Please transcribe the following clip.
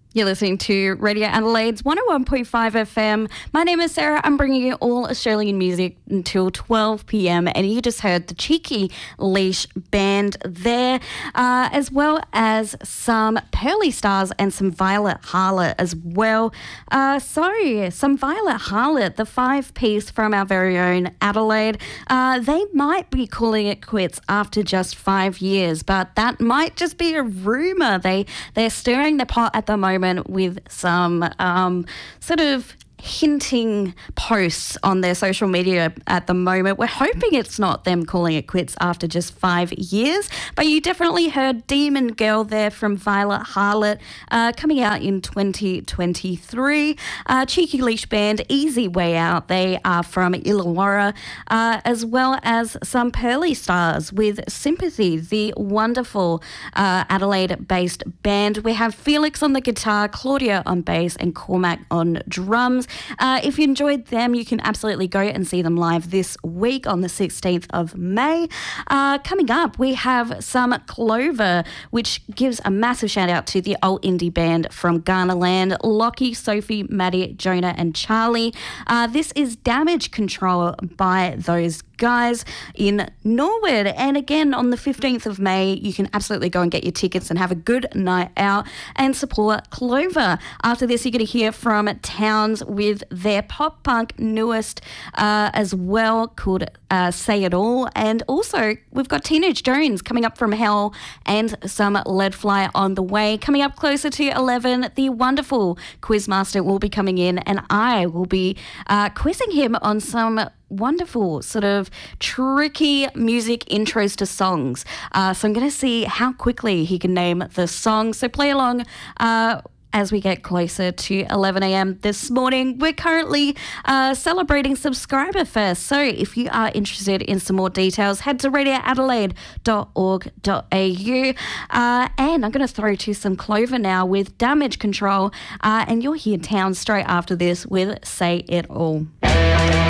You're listening to Radio Adelaide's 101.5 FM. My name is Sarah. I'm bringing you all Australian music until 12 p.m. And you just heard the Cheeky Leash Band there, as well as some Pearly Stars and some Violet Harlot as well. Some Violet Harlot, the 5-piece from our very own Adelaide. They might be calling it quits after just 5 years, but that might just be a rumour. They're stirring the pot at the moment with some sort of hinting posts on their social media at the moment. We're hoping it's not them calling it quits after just 5 years, but you definitely heard Demon Girl there from Violet Harlot, coming out in 2023. Cheeky Leash Band, Easy Way Out. They are from Illawarra, as well as some Pearly Stars with Sympathy, the wonderful Adelaide-based band. We have Felix on the guitar, Claudia on bass, and Cormac on drums. If you enjoyed them, you can absolutely go and see them live this week on the 16th of May. Coming up, we have some Clover, which gives a massive shout out to the old indie band from Ghanaland, Lockie, Sophie, Maddie, Jonah and Charlie. This is Damage Control by those guys in Norwood. And again, on the 15th of May, you can absolutely go and get your tickets and have a good night out and support Clover. After this, you're going to hear from Towns with their pop punk newest as well, called Say It All. And also, we've got Teenage Jones coming up from Hell and some Leadfly on the way. Coming up closer to 11, the wonderful Quizmaster will be coming in, and I will be quizzing him on some wonderful sort of tricky music intros to songs. So I'm going to see how quickly he can name the song. So play along as we get closer to 11 a.m. this morning. We're currently celebrating Subscriber Fest. So if you are interested in some more details, head to radioadelaide.org.au. And I'm going to throw to some Clover now with Damage Control. And you'll hear Town straight after this with Say It All.